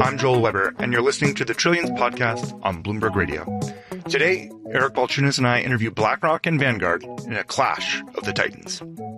I'm Joel Weber, and you're listening to the Trillions podcast on Bloomberg Radio. Today, Eric Balchunas and I interview BlackRock and Vanguard in a clash of the titans.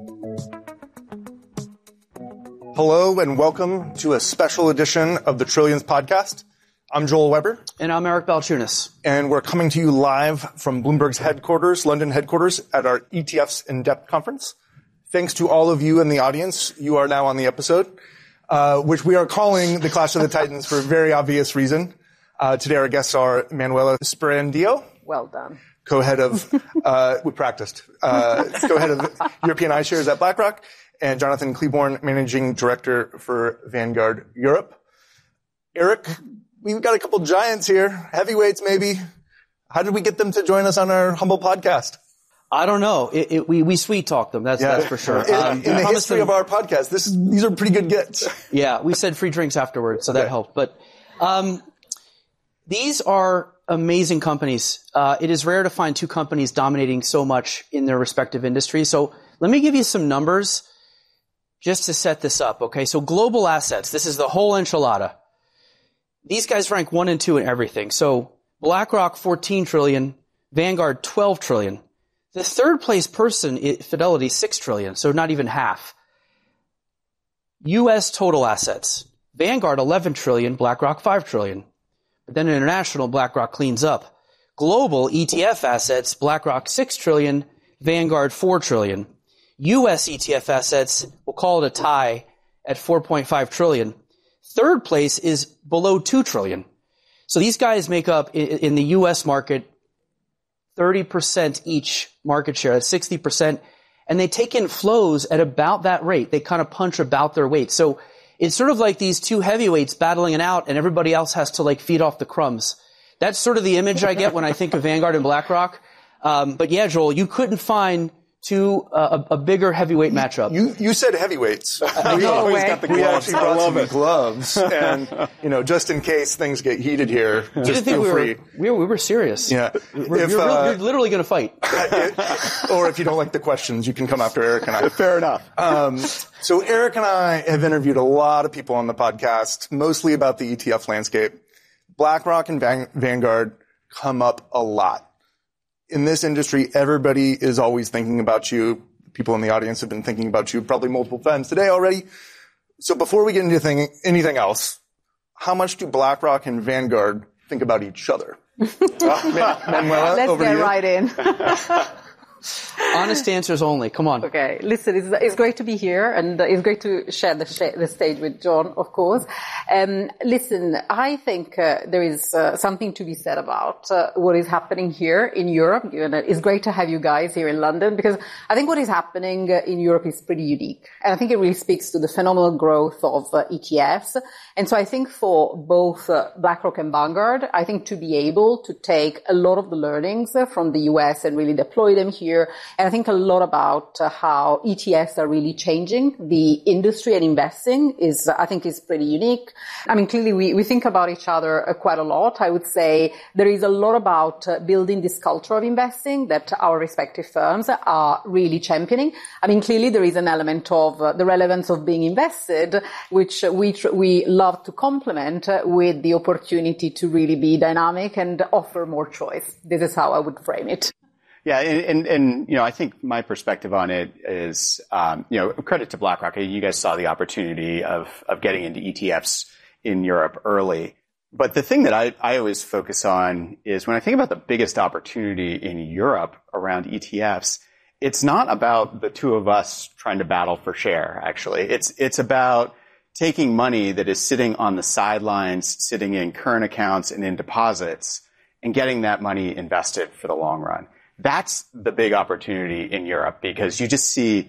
Hello, and welcome to a special edition of the Trillions podcast. I'm Joel Weber. And I'm Eric Balchunas. And we're coming to you live from Bloomberg's headquarters, London headquarters, at our ETFs in-depth conference. Thanks to all of you in the audience. You are now on the episode, which we are calling the Clash of the Titans for a very obvious reason. Today our guests are Manuela Sperandio. Well done. Co-head of, we practiced, co-head of European iShares at BlackRock, and Jonathan Kleborn, Managing Director for Vanguard Europe. Eric, we've got a couple giants here, heavyweights maybe. How did we get them to join us on our humble podcast? I don't know. We sweet talk them. That's for sure. In the history of our podcast, these are pretty good gets. Yeah, we said free drinks afterwards, so that helped. But these are amazing companies. It is rare to find two companies dominating so much in their respective industries. So let me give you some numbers just to set this up. Okay, so global assets. This is the whole enchilada. These guys rank 1 and 2 in everything. So BlackRock, 14 trillion, Vanguard, 12 trillion. The third place person, Fidelity, 6 trillion, so not even half. U.S. total assets. Vanguard, 11 trillion, BlackRock, 5 trillion. But then international, BlackRock cleans up. Global ETF assets, BlackRock, 6 trillion, Vanguard, 4 trillion. U.S. ETF assets, we'll call it a tie at 4.5 trillion. Third place is below 2 trillion. So these guys make up in the U.S. market 30% each market share, that's 60%, and they take in flows at about that rate. They kind of punch about their weight. So it's sort of like these two heavyweights battling it out, and everybody else has to like feed off the crumbs. That's sort of the image I get when I think of Vanguard and BlackRock. But yeah, Joel, you couldn't find a bigger heavyweight matchup. You said heavyweights. No way. We actually brought some gloves, and just in case things get heated here, just feel free. We were serious. Yeah, you're literally going to fight. Or if you don't like the questions, you can come after Eric and I. Fair enough. So Eric and I have interviewed a lot of people on the podcast, mostly about the ETF landscape. BlackRock and Vanguard come up a lot. In this industry, everybody is always thinking about you. People in the audience have been thinking about you probably multiple times today already. So before we get into anything else, how much do BlackRock and Vanguard think about each other? Manuela, let's over get to you. right in. Honest answers only. Come on. Okay. Listen, it's great to be here, and it's great to share the stage with John, of course. Listen, I think there is something to be said about what is happening here in Europe. It's great to have you guys here in London, because I think what is happening in Europe is pretty unique. And I think it really speaks to the phenomenal growth of ETFs. And so I think for both BlackRock and Vanguard, I think to be able to take a lot of the learnings from the US and really deploy them here. And I think a lot about how ETFs are really changing the industry, and investing is pretty unique. I mean, clearly we think about each other quite a lot. I would say there is a lot about building this culture of investing that our respective firms are really championing. I mean, clearly there is an element of the relevance of being invested, which we love to complement with the opportunity to really be dynamic and offer more choice. This is how I would frame it. Yeah, and I think my perspective on it is, credit to BlackRock. You guys saw the opportunity of getting into ETFs in Europe early. But the thing that I always focus on is when I think about the biggest opportunity in Europe around ETFs, it's not about the two of us trying to battle for share, actually. It's about taking money that is sitting on the sidelines, sitting in current accounts and in deposits, and getting that money invested for the long run. That's the big opportunity in Europe, because you just see,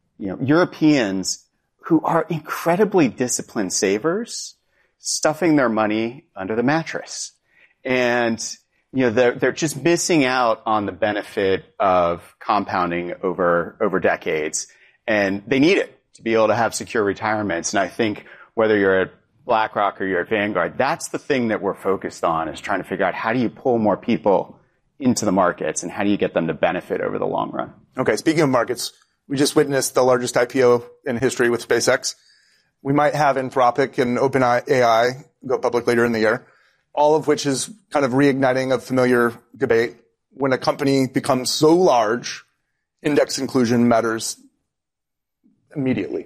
Europeans who are incredibly disciplined savers stuffing their money under the mattress. And, they're just missing out on the benefit of compounding over decades. And they need it to be able to have secure retirements. And I think whether you're at BlackRock or you're at Vanguard, that's the thing that we're focused on, is trying to figure out how do you pull more people into the markets and how do you get them to benefit over the long run. Okay, speaking of markets, we just witnessed the largest IPO in history with SpaceX. We might have Anthropic and OpenAI go public later in the year, all of which is kind of reigniting a familiar debate. When a company becomes so large, index inclusion matters immediately.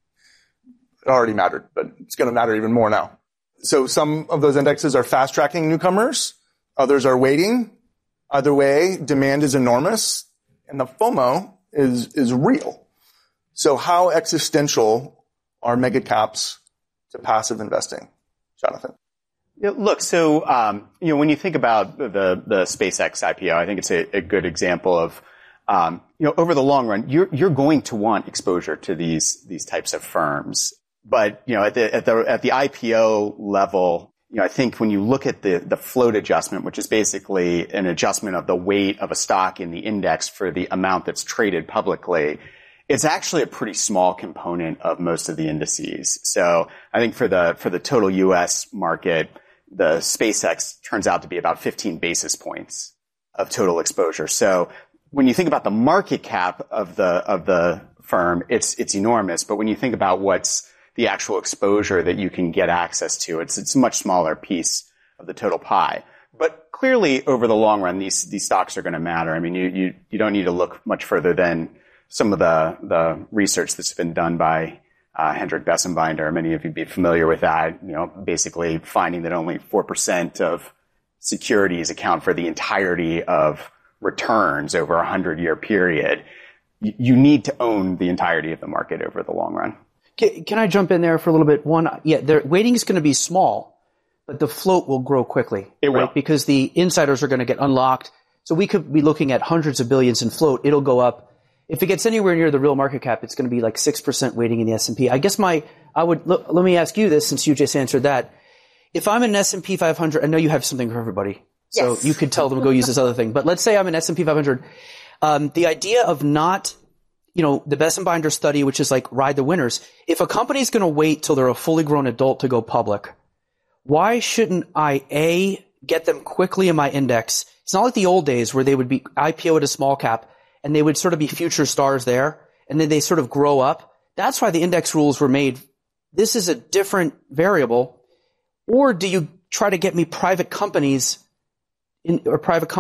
It already mattered, but it's going to matter even more now. So some of those indexes are fast-tracking newcomers. Others are waiting. Either way, demand is enormous, and the FOMO is real. So how existential are mega caps to passive investing? Jonathan? Yeah, look, so when you think about the SpaceX IPO, I think it's a good example of over the long run, you're going to want exposure to these types of firms. But at the IPO level, I think when you look at the float adjustment, which is basically an adjustment of the weight of a stock in the index for the amount that's traded publicly, it's actually a pretty small component of most of the indices. So I think for the total U.S. market, the SpaceX turns out to be about 15 basis points of total exposure. So when you think about the market cap of the firm, it's enormous. But when you think about what's the actual exposure that you can get access to, it's a much smaller piece of the total pie. But clearly, over the long run, these stocks are going to matter. I mean, you don't need to look much further than some of the research that's been done by Hendrik Bessembinder. Many of you be familiar with that. Basically finding that only 4% of securities account for the entirety of returns over a 100-year period. You need to own the entirety of the market over the long run. Can I jump in there for a little bit? Their weighting is going to be small, but the float will grow quickly. It will. Because the insiders are going to get unlocked. So we could be looking at hundreds of billions in float. It'll go up. If it gets anywhere near the real market cap, it's going to be like 6% weighting in the S&P. I guess let me ask you this, since you just answered that. If I'm an S&P 500, I know you have something for everybody. So yes. You could tell them to go use this other thing. But let's say I'm an S&P 500. The idea of not, the Bessembinder study, which is like ride the winners. If a company's going to wait till they're a fully grown adult to go public, why shouldn't I, get them quickly in my index? It's not like the old days where they would be IPO at a small cap and they would sort of be future stars there and then they sort of grow up. That's why the index rules were made. This is a different variable. Or do you try to get me private companies in an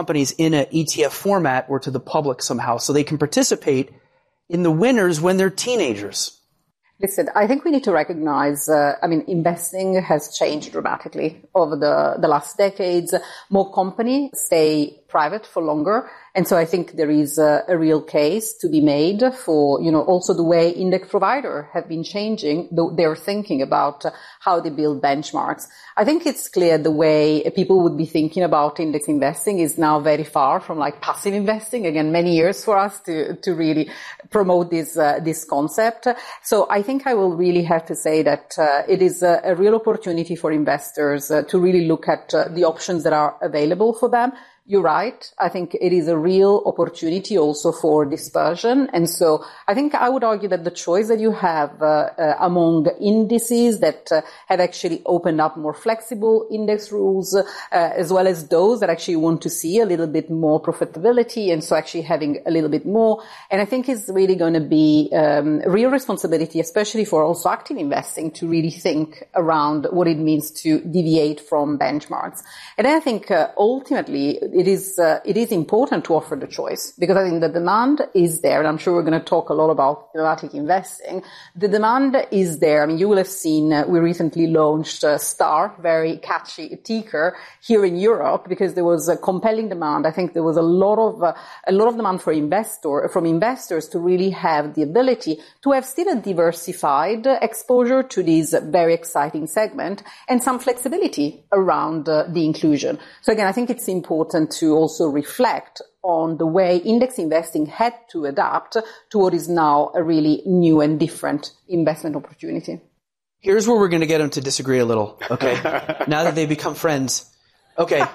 ETF format or to the public somehow so they can participate in the winners when they're teenagers? Listen, I think we need to recognize, investing has changed dramatically over the last decades. More companies stay private for longer. And so I think there is a real case to be made for, also the way index provider have been changing their thinking about how they build benchmarks. I think it's clear the way people would be thinking about index investing is now very far from like passive investing. Again, many years for us to really promote this concept. So I think I will really have to say that it is a real opportunity for investors to really look at the options that are available for them. You're right. I think it is a real opportunity also for dispersion. And so I think I would argue that the choice that you have among indices that have actually opened up more flexible index rules, as well as those that actually want to see a little bit more profitability and so actually having a little bit more. And I think it's really going to be real responsibility, especially for also active investing, to really think around what it means to deviate from benchmarks. And I think ultimately it is important to offer the choice, because I think the demand is there, and I'm sure we're going to talk a lot about thematic investing. The demand is there. I mean, you will have seen we recently launched STAR, very catchy ticker here in Europe, because there was a compelling demand. I think there was a lot of demand from investors to really have the ability to have still a diversified exposure to this very exciting segment and some flexibility around the inclusion. So again, I think it's important to also reflect on the way index investing had to adapt to what is now a really new and different investment opportunity. Here's where we're going to get them to disagree a little, okay? Now that they become friends. Okay.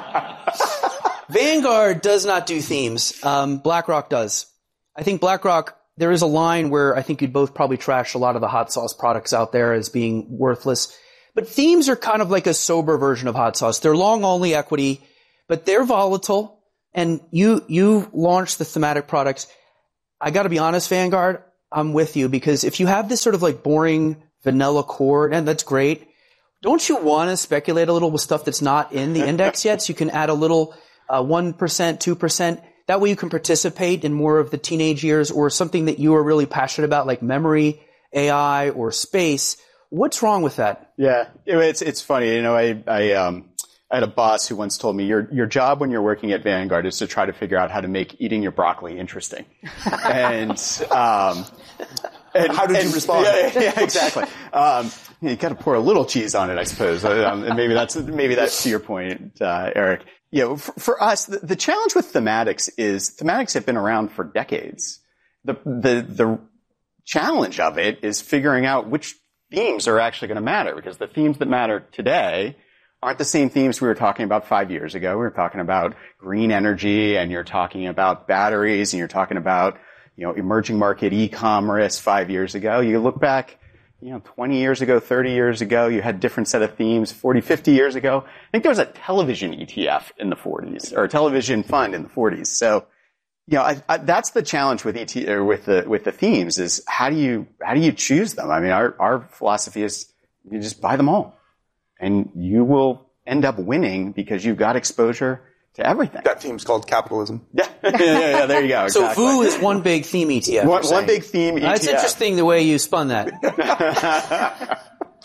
Vanguard does not do themes. BlackRock does. I think BlackRock, there is a line where I think you'd both probably trash a lot of the hot sauce products out there as being worthless. But themes are kind of like a sober version of hot sauce. They're long-only equity, but they're volatile. And you launched the thematic products. I got to be honest, Vanguard, I'm with you, because if you have this sort of like boring vanilla core, and that's great, Don't you want to speculate a little with stuff that's not in the index yet? So you can add a little 1%, 2%. That way you can participate in more of the teenage years or something that you are really passionate about, like memory, AI, or space. What's wrong with that? Yeah, it's funny. You know, I had a boss who once told me, your job when you're working at Vanguard is to try to figure out how to make eating your broccoli interesting. And how did you respond? Yeah, exactly. You got to pour a little cheese on it, I suppose. And maybe that's to your point, Eric. You know, for us, the challenge with thematics is thematics have been around for decades. The challenge of it is figuring out which themes are actually going to matter, because the themes that matter today aren't the same themes we were talking about 5 years ago. We were talking about green energy, and you're talking about batteries, and you're talking about, you know, emerging market e-commerce 5 years ago. You look back, you know, 20 years ago, 30 years ago, you had a different set of themes. 40, 50 years ago, I think there was a television ETF in the 40s, or a television fund in the 40s. So, you know, that's the challenge with with the themes is how do you choose them? I mean, our philosophy is you just buy them all, and you will end up winning because you've got exposure to everything. That theme's called capitalism. Yeah, there you go. Exactly. So VOO is one big theme ETF. One big theme ETF. That's interesting the way you spun that.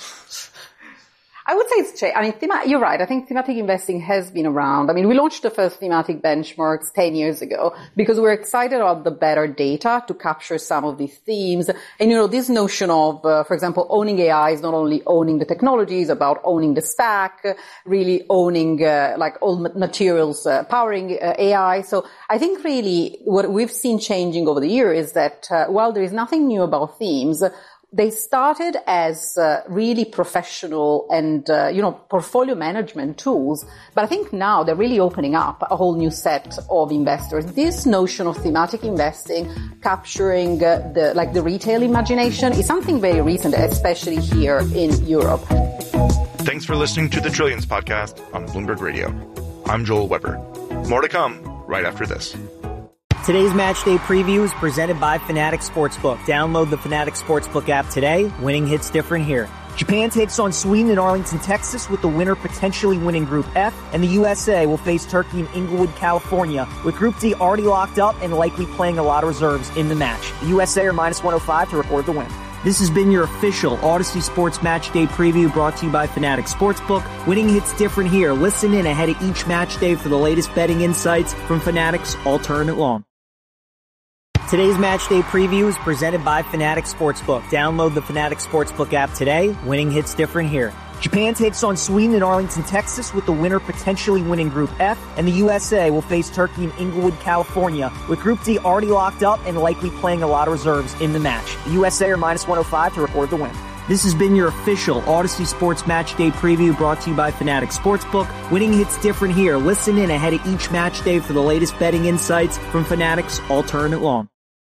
I would say it's changed. I mean, you're right. I think thematic investing has been around. I mean, we launched the first thematic benchmarks 10 years ago because we're excited about the better data to capture some of these themes. And, you know, this notion of, for example, owning AI is not only owning the technologies, about owning the stack, really owning, like all materials powering AI. So I think really what we've seen changing over the year is that while there is nothing new about themes, they started as really professional and, you know, portfolio management tools. But I think now they're really opening up a whole new set of investors. This notion of thematic investing, capturing the retail imagination is something very recent, especially here in Europe. Thanks for listening to the Trillions podcast on Bloomberg Radio. I'm Joel Weber. More to come right after this. Today's Match Day Preview is presented by Fanatics Sportsbook. Download the Fanatics Sportsbook app today. Winning hits different here. Japan takes on Sweden in Arlington, Texas, with the winner potentially winning Group F, and the USA will face Turkey in Inglewood, California, with Group D already locked up and likely playing a lot of reserves in the match. The USA are minus 105 to record the win. This has been your official Odyssey Sports Match Day Preview brought to you by Fanatics Sportsbook. Winning hits different here. Listen in ahead of each match day for the latest betting insights from Fanatics all tournament long. Today's Match Day Preview is presented by Fanatics Sportsbook. Download the Fanatics Sportsbook app today. Winning hits different here. Japan takes on Sweden in Arlington, Texas, with the winner potentially winning Group F, and the USA will face Turkey in Inglewood, California, with Group D already locked up and likely playing a lot of reserves in the match. The USA are minus 105 to record the win. This has been your official Odyssey Sports Match Day Preview brought to you by Fanatics Sportsbook. Winning hits different here. Listen in ahead of each match day for the latest betting insights from Fanatics all tournament long.